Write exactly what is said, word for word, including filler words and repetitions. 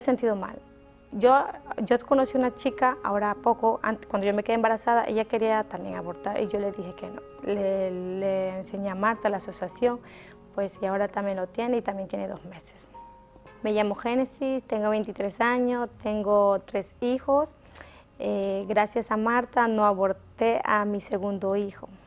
he sentido mal. Yo, yo conocí una chica, ahora poco, antes, cuando yo me quedé embarazada, ella quería también abortar y yo le dije que no. Le, le enseñé a Marta, la asociación, pues y ahora también lo tiene y también tiene dos meses. Me llamo Génesis, tengo veintitrés años, tengo tres hijos. Eh, gracias a Marta no aborté a mi segundo hijo.